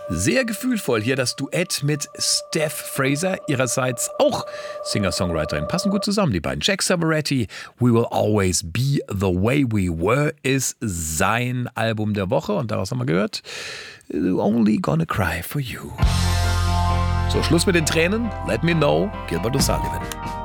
Sehr gefühlvoll hier das Duett mit Steph Fraser, ihrerseits auch Singer-Songwriterin. Passen gut zusammen, die beiden. Jack Savoretti, We Will Always Be The Way We Were ist sein Album der Woche. Und daraus haben wir gehört, Only Gonna Cry For You. So, Schluss mit den Tränen. Let Me Know, Gilbert O'Sullivan.